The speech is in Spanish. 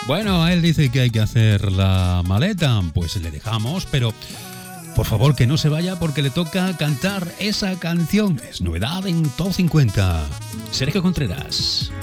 Bueno, él dice que hay que hacer la maleta, pues le dejamos, pero por favor que no se vaya porque le toca cantar esa canción. Es novedad en Top 50. Sergio Contreras.